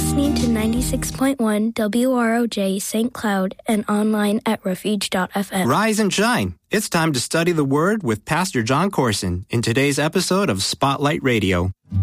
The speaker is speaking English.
listening to 96.1 WROJ St. Cloud and online at refuge.fm. Rise and shine. It's time to study the Word with Pastor John Corson in today's episode of Spotlight Radio.